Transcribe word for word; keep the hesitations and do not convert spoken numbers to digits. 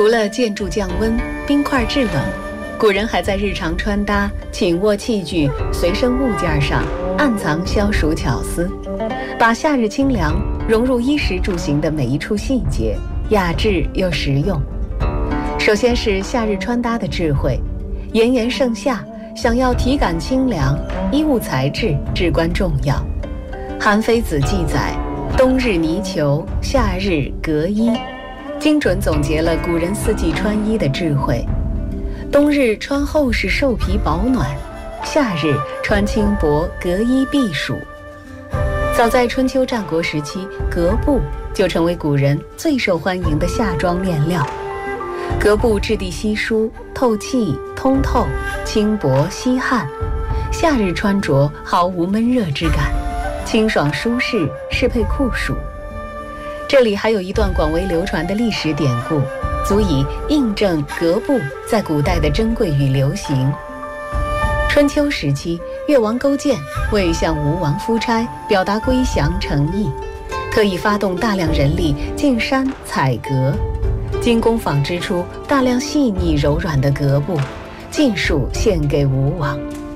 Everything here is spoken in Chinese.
除了建筑降温、冰块制冷，古人还在日常穿搭、寝卧器具、随身物件上暗藏消暑巧思，把夏日清凉融入衣食住行的每一处细节，雅致又实用。首先是夏日穿搭的智慧。炎炎盛夏，想要体感清凉，衣物材质至关重要。韩非子记载，冬日呢裘，夏日革衣，精准总结了古人四季穿衣的智慧。冬日穿厚实兽皮保暖，夏日穿轻薄革衣避暑。早在春秋战国时期，革布就成为古人最受欢迎的夏装面料。革布质地稀疏、透气、通透、轻薄吸汗，夏日穿着毫无闷热之感，清爽舒适，适配酷暑。这里还有一段广为流传的历史典故，足以印证革布在古代的珍贵与流行。春秋时期，越王勾践为向吴王夫差表达归降诚意，特意发动大量人力进山采革，精工纺织出大量细腻柔软的革布，尽数献给吴王。